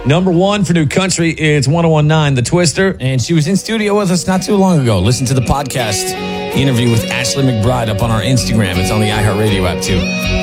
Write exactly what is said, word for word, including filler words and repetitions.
Number one for new country, it's one oh one nine The Twister. And she was in studio with us not too long ago. Listen to the podcast interview with Ashley McBride up on our Instagram. It's on the iHeartRadio app, too.